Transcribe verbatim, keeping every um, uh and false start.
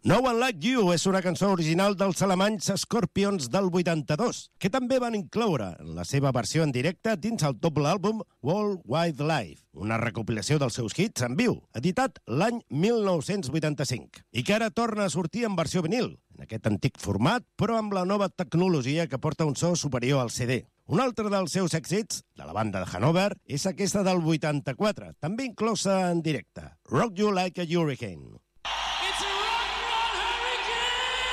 No One Like You és una cançó original dels alemanys Scorpions del vuitanta-dos, que també van incloure en la seva versió en directe dins el doble àlbum World Wide Life, una recopilació dels seus hits en viu, editat l'any mil nou-cents vuitanta-cinc, i que ara torna a sortir en versió vinil, en aquest antic format, però amb la nova tecnologia que porta un so superior al C D. Un altre dels seus èxits, de la banda de Hanover, és aquesta del vuitanta-quatre, també inclosa en directe, Rock You Like a Hurricane.